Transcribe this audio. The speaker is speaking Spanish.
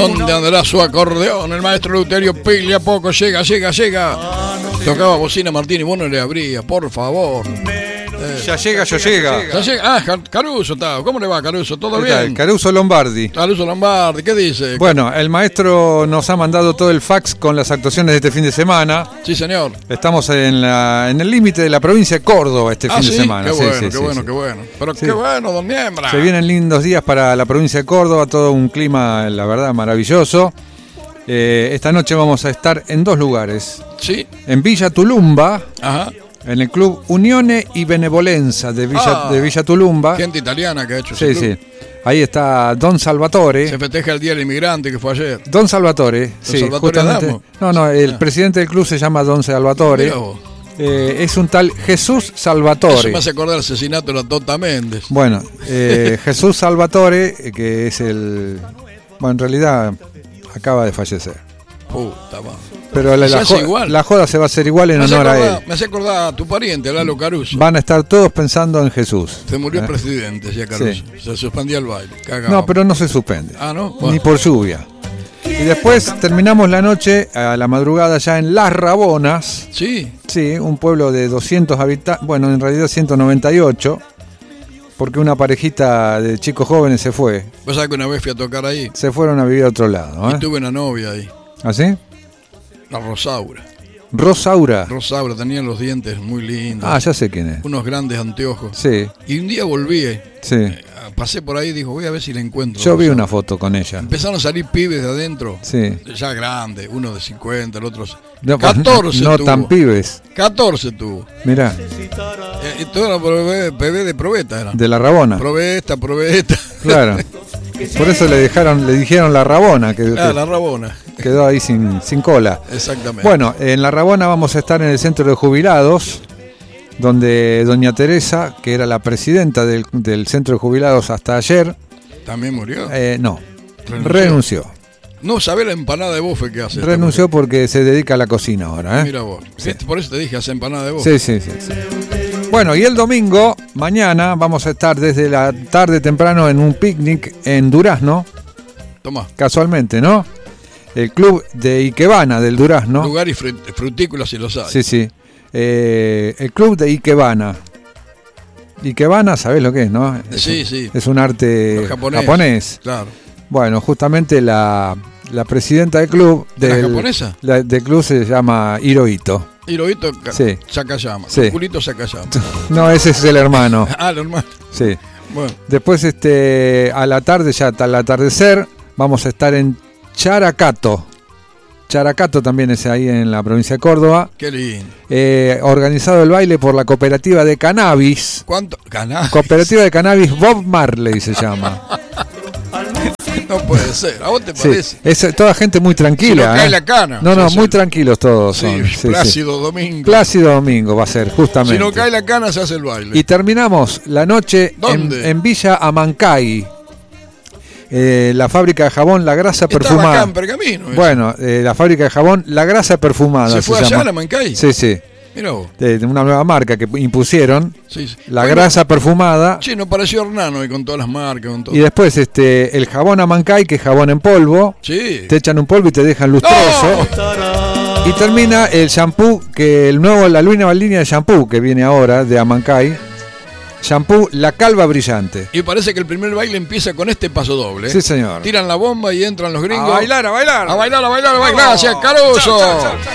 ¿Dónde andará su acordeón? El maestro Eleuterio Pigli a poco llega. Tocaba bocina Martín y vos no le abrías, por favor. Ya llega. Caruso está. ¿Cómo le va, Caruso? ¿Todo ¿Qué tal? bien? Caruso Lombardi. Caruso Lombardi, ¿qué dice? Bueno, el maestro nos ha mandado todo el fax con las actuaciones de este fin de semana. Sí, señor. Estamos en el límite de la provincia de Córdoba este fin de semana. Qué bueno. Pero Sí. qué bueno, don Miembra. Se vienen lindos días para la provincia de Córdoba, todo un clima, la verdad, maravilloso. Esta noche vamos a estar en 2 lugares. Sí. En Villa Tulumba, Ajá. en el club Unione y Benevolenza de Villa Tulumba. Gente italiana que ha hecho Sí, ese club. sí. Ahí está Don Salvatore. Se festeja el Día del Inmigrante que fue ayer. Don Salvatore, sí, Salvatore justamente. Adamo. No, el presidente del club se llama Don Salvatore. Mirá vos. Es un tal Jesús Eso Salvatore. me hace acordar el asesinato de la Tota Méndez. Bueno, Jesús Salvatore, que es el... Bueno, en realidad acaba de fallecer. Puta madre. Pero la joda se va a hacer igual en honor a él. Me hace acordar a tu pariente, Lalo Caruso. Van a estar todos pensando en Jesús. Se murió el presidente, decía Caruso. Sí. Se suspendía el baile. Cagao. No, pero no se suspende. Ah, ¿no? Bueno. Ni por lluvia. Y después terminamos la noche, a la madrugada, ya en Las Rabonas. Sí. Sí, un pueblo de 200 habitantes, bueno, en realidad 198, porque una parejita de chicos jóvenes se fue. Vos sabés que una vez fui a tocar ahí. Se fueron a vivir a otro lado. Y tuve una novia ahí. ¿Ah, sí? La Rosaura. Rosaura. Tenía los dientes muy lindos. Ah, ya sé quién es. Unos grandes anteojos. Sí. Y un día volví. Sí. Pasé por ahí y dijo, voy a ver si la encuentro. Yo vi una foto con ella. Empezaron a salir pibes de adentro. Sí. Ya grandes, uno de 50, el otro... No, 14 no tuvo. tan pibes. 14 tuvo. Mirá, Y todo era bebé de probeta. Era. de La Rabona. Probé esta. Claro. Por eso le dijeron La Rabona, que La Rabona. quedó ahí sin cola. Exactamente. Bueno, en La Rabona vamos a estar en el centro de jubilados, donde doña Teresa, que era la presidenta del centro de jubilados hasta ayer, ¿También murió? no, renunció. No sabés la empanada de bofe que hace. Renunció porque se dedica a la cocina ahora. Mira vos. Sí. Por eso te dije, hace empanada de bofe. Sí. Bueno, y el domingo, mañana, vamos a estar desde la tarde temprano en un picnic en Durazno, Tomá. casualmente, ¿no? El club de Ikebana del Durazno. Lugar y frutícolas si los hay. Sí. El club de Ikebana. Ikebana, ¿sabés lo que es, no? Sí. Es un arte japonés. Claro. Bueno, justamente la presidenta del club... ¿La japonesa? Del club se llama Hirohito. Hirohito Sí. Sakayama. Sí. Culito Sakayama. No, ese es el hermano. Lo hermano. Sí. Bueno. Después, a la tarde, ya al atardecer, vamos a estar en Characato. Characato también es ahí en la provincia de Córdoba. Qué lindo. Organizado el baile por la cooperativa de cannabis. ¿Cuánto? Cannabis. Cooperativa de cannabis Bob Marley se llama. No puede ser. ¿A vos te Sí, parece? es toda gente muy tranquila. Si no cae la cana. No, Sí, muy sí. tranquilos todos Sí, son. Sí, Plácido Domingo. Plácido Domingo va a ser, justamente. Si no cae la cana, se hace el baile. Y terminamos la noche ¿Dónde? en Villa Amancay. La fábrica de jabón La Grasa Estaba Perfumada. acá en Pergamino. Bueno, la fábrica de jabón La Grasa Perfumada. ¿Se fue allá llama. a la Mancay? Sí. Mirá vos. De una nueva marca que impusieron. Sí. La Bueno, grasa perfumada. Sí, nos pareció Hernano y con todas las marcas. Con todo. Y después el jabón Amancay, que es jabón en polvo. Sí. Te echan un polvo y te dejan lustroso. Y termina el shampoo, la nueva línea de shampoo que viene ahora de Amancay. Shampoo La Calva Brillante. Y parece que el primer baile empieza con este paso doble. Sí, señor. Tiran la bomba y entran los gringos. A bailar. A bailar. Gracias, Caruso. Chau.